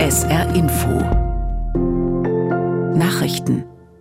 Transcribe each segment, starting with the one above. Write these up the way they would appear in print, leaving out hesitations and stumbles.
SR Info Nachrichten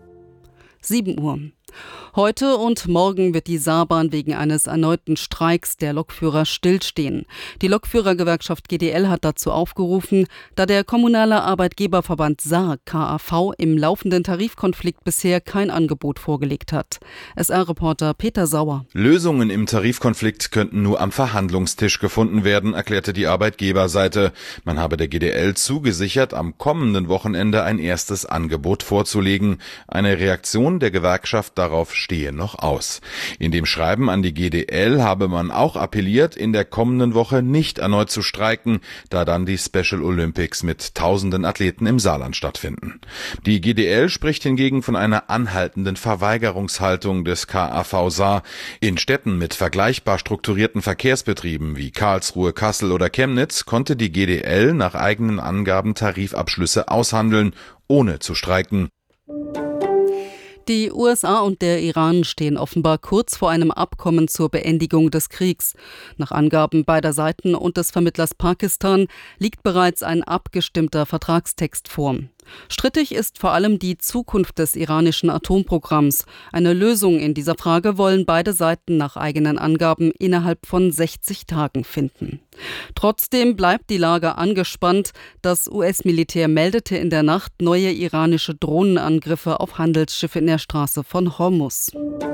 7 Uhr. Heute und morgen wird die Saarbahn wegen eines erneuten Streiks der Lokführer stillstehen. Die Lokführergewerkschaft GDL hat dazu aufgerufen, da der kommunale Arbeitgeberverband Saar KAV im laufenden Tarifkonflikt bisher kein Angebot vorgelegt hat. SR-Reporter Peter Sauer. Lösungen im Tarifkonflikt könnten nur am Verhandlungstisch gefunden werden, erklärte die Arbeitgeberseite. Man habe der GDL zugesichert, am kommenden Wochenende ein erstes Angebot vorzulegen. Eine Reaktion der Gewerkschaft darauf stehe noch aus. In dem Schreiben an die GDL habe man auch appelliert, in der kommenden Woche nicht erneut zu streiken, da dann die Special Olympics mit tausenden Athleten im Saarland stattfinden. Die GDL spricht hingegen von einer anhaltenden Verweigerungshaltung des KAV Saar. In Städten mit vergleichbar strukturierten Verkehrsbetrieben wie Karlsruhe, Kassel oder Chemnitz konnte die GDL nach eigenen Angaben Tarifabschlüsse aushandeln, ohne zu streiken. Die USA und der Iran stehen offenbar kurz vor einem Abkommen zur Beendigung des Kriegs. Nach Angaben beider Seiten und des Vermittlers Pakistan liegt bereits ein abgestimmter Vertragstext vor. Strittig ist vor allem die Zukunft des iranischen Atomprogramms. Eine Lösung in dieser Frage wollen beide Seiten nach eigenen Angaben innerhalb von 60 Tagen finden. Trotzdem bleibt die Lage angespannt. Das US-Militär meldete in der Nacht neue iranische Drohnenangriffe auf Handelsschiffe in der Straße von Hormuz.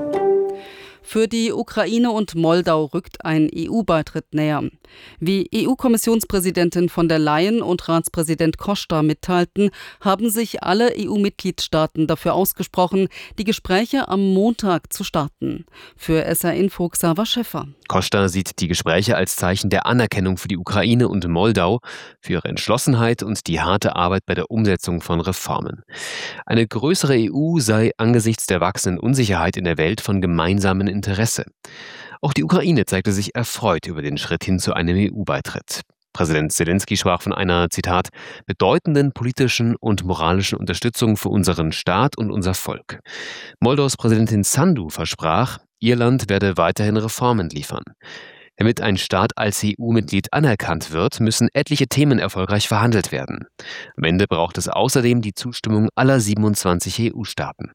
Für die Ukraine und Moldau rückt ein EU-Beitritt näher. Wie EU-Kommissionspräsidentin von der Leyen und Ratspräsident Costa mitteilten, haben sich alle EU-Mitgliedstaaten dafür ausgesprochen, die Gespräche am Montag zu starten. Für SR Info Xaver Schäffer. Costa sieht die Gespräche als Zeichen der Anerkennung für die Ukraine und Moldau, für ihre Entschlossenheit und die harte Arbeit bei der Umsetzung von Reformen. Eine größere EU sei angesichts der wachsenden Unsicherheit in der Welt von gemeinsamen Interesse. Auch die Ukraine zeigte sich erfreut über den Schritt hin zu einem EU-Beitritt. Präsident Zelensky sprach von einer, Zitat, bedeutenden politischen und moralischen Unterstützung für unseren Staat und unser Volk. Moldaus Präsidentin Sandu versprach, ihr Land werde weiterhin Reformen liefern. Damit ein Staat als EU-Mitglied anerkannt wird, müssen etliche Themen erfolgreich verhandelt werden. Am Ende braucht es außerdem die Zustimmung aller 27 EU-Staaten.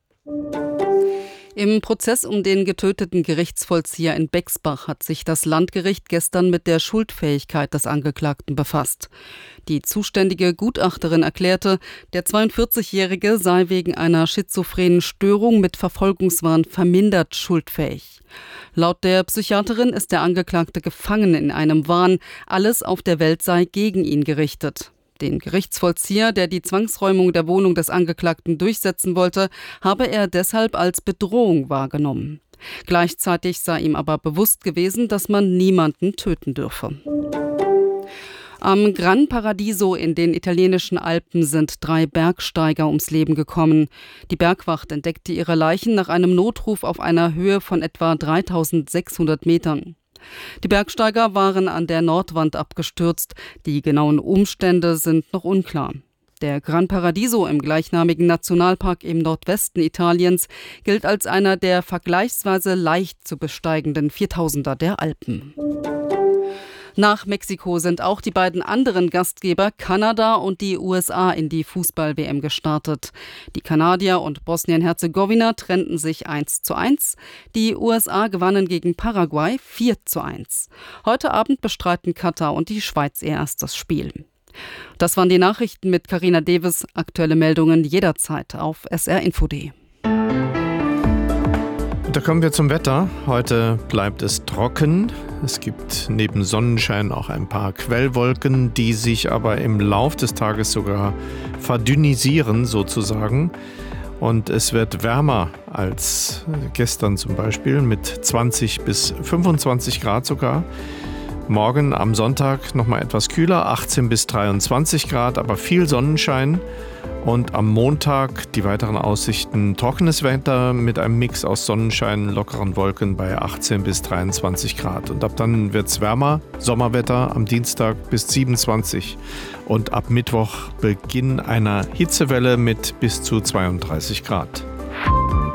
Im Prozess um den getöteten Gerichtsvollzieher in Bexbach hat sich das Landgericht gestern mit der Schuldfähigkeit des Angeklagten befasst. Die zuständige Gutachterin erklärte, der 42-Jährige sei wegen einer schizophrenen Störung mit Verfolgungswahn vermindert schuldfähig. Laut der Psychiaterin ist der Angeklagte gefangen in einem Wahn, alles auf der Welt sei gegen ihn gerichtet. Den Gerichtsvollzieher, der die Zwangsräumung der Wohnung des Angeklagten durchsetzen wollte, habe er deshalb als Bedrohung wahrgenommen. Gleichzeitig sei ihm aber bewusst gewesen, dass man niemanden töten dürfe. Am Gran Paradiso in den italienischen Alpen sind 3 Bergsteiger ums Leben gekommen. Die Bergwacht entdeckte ihre Leichen nach einem Notruf auf einer Höhe von etwa 3600 Metern. Die Bergsteiger waren an der Nordwand abgestürzt. Die genauen Umstände sind noch unklar. Der Gran Paradiso im gleichnamigen Nationalpark im Nordwesten Italiens gilt als einer der vergleichsweise leicht zu besteigenden 4000er der Alpen. Nach Mexiko sind auch die beiden anderen Gastgeber Kanada und die USA in die Fußball-WM gestartet. Die Kanadier und Bosnien-Herzegowina trennten sich 1:1. Die USA gewannen gegen Paraguay 4:1. Heute Abend bestreiten Katar und die Schweiz ihr erstes Spiel. Das waren die Nachrichten mit Carina Deves. Aktuelle Meldungen jederzeit auf srinfo.de. Da kommen wir zum Wetter. Heute bleibt es trocken. Es gibt neben Sonnenschein auch ein paar Quellwolken, die sich aber im Lauf des Tages sogar verdünnisieren sozusagen. Und es wird wärmer als gestern zum Beispiel mit 20 bis 25 Grad sogar. Morgen am Sonntag nochmal etwas kühler, 18 bis 23 Grad, aber viel Sonnenschein. Und am Montag die weiteren Aussichten: trockenes Wetter mit einem Mix aus Sonnenschein, lockeren Wolken bei 18 bis 23 Grad. Und ab dann wird es wärmer, Sommerwetter am Dienstag bis 27. Und ab Mittwoch Beginn einer Hitzewelle mit bis zu 32 Grad.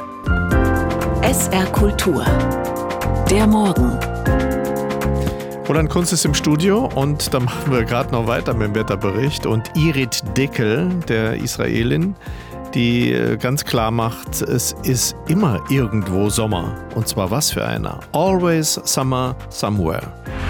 SR Kultur. Der Morgen. Roland Kunz ist im Studio und da machen wir gerade noch weiter mit dem Wetterbericht. Und Irit Dekel, der Israelin, die ganz klar macht, es ist immer irgendwo Sommer. Und zwar was für einer. Always summer somewhere.